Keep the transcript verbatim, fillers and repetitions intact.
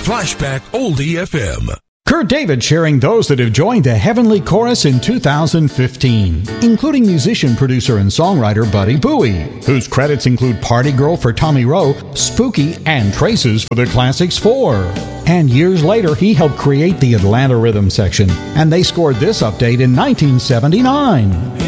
Flashback Oldie F M. Kurt David sharing those that have joined the Heavenly Chorus in two thousand fifteen, including musician, producer, and songwriter Buddy Bowie, whose credits include Party Girl for Tommy Roe, Spooky, and Traces for the Classics four. And years later, he helped create the Atlanta Rhythm section, and they scored this update in nineteen seventy-nine.